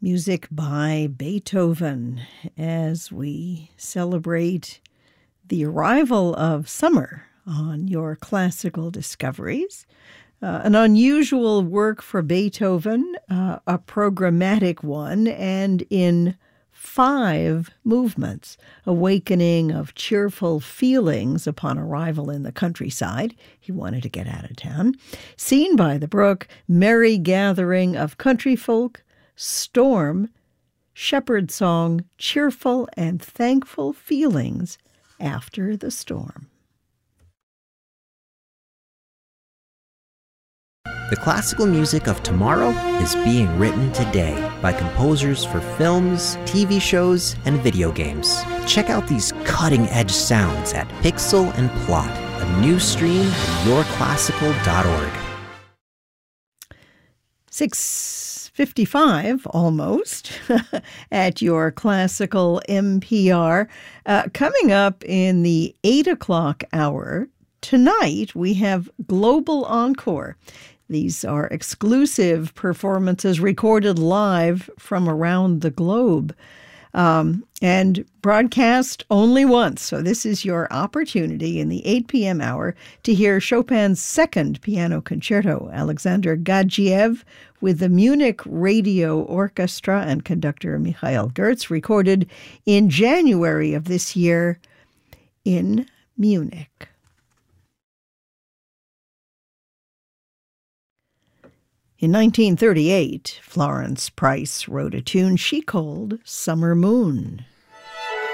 Music by Beethoven as we celebrate the arrival of summer on your classical discoveries. An unusual work for Beethoven, a programmatic one, and in 5 movements, awakening of cheerful feelings upon arrival in the countryside. He wanted to get out of town. Seen by the Brook, merry gathering of country folk, storm, shepherd song, cheerful and thankful feelings after the storm. The classical music of tomorrow is being written today by composers for films, TV shows, and video games. Check out these cutting-edge sounds at Pixel and Plot, a new stream at yourclassical.org. 6:55, almost, at your classical NPR. Coming up in the 8 o'clock hour, tonight we have Global Encore. These are exclusive performances recorded live from around the globe and broadcast only once. So this is your opportunity in the 8 p.m. hour to hear Chopin's second piano concerto, Alexander Gadzhiev, with the Munich Radio Orchestra and conductor Mikhail Gertz, recorded in January of this year in Munich. In 1938, Florence Price wrote a tune she called Summer Moon.